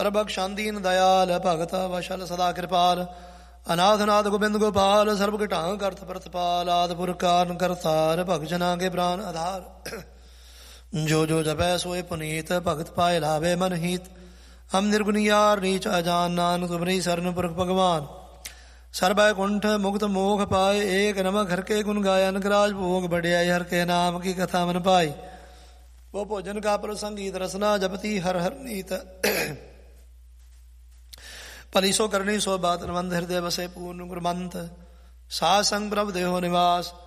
ਸਰਬਖਸ਼ਾਂ ਦੀਨ ਦਇਆਲ, ਭਗਤ ਵਸ਼ਲ ਸਦਾ ਕਿਰਪਾਲ। ਅਨਾਥ ਨਾਥ ਗੋਬਿੰਦ ਗੋਪਾਲ, ਸਰਬ ਘਟਾਂ ਕਰਤ ਪ੍ਰਤਪਾਲ। ਆਦਿ ਪੁਰਖ ਕਾਰਨ ਕਰਤਾਰ, ਭਗਤ ਜਨਾਂ ਕੇ ਪ੍ਰਾਨ ਆਧਾਰ। ਜੋ ਜੋ ਜਪੈ ਸੋਏ ਪੁਨੀਤ, ਭਗਤ ਪਾਏ ਲਾਵੇ ਮਨ ਹੀਤ। ਹਮ ਨਿਰਗੁਣ ਯਾਰ ਨੀਚ ਅਜਾਨ, ਨਾਨਕ ਤੁਮਰੀ ਸਰਨ ਪੁਰਖ ਭਗਵਾਨ। ਸਰਬੈ ਕੁੰਠ ਮੁਕਤ ਮੋਖ ਪਾਏ, ਏਕ ਨਮਕ ਹਰ ਕੇ ਗੁਣ ਗਾਏ। ਅਨਕਰਾਜ ਭੋਗ ਬੜਿਆਈ, ਹਰ ਕੇ ਨਾਮ ਕੀ ਕਥਾ ਮਨ ਪਾਈ। ਉਹ ਭੋਜਨ ਕਾ ਪਰ ਸੰਗੀਤ ਰਸਨਾ, ਜਪਤੀ ਹਰ ਹਰ ਨੀਤ। ਭਲੀ ਸੋ ਕਰਨੀ ਸੋ ਬਾਤ, ਨਵੰਦ ਹਿਰਦੇ ਵਸੇ ਪੂਰਨ ਗੁਰਮੰਤ। ਸਾਧ ਸੰਗ ਪ੍ਰਭ ਦੇਹੋ ਨਿਵਾਸ,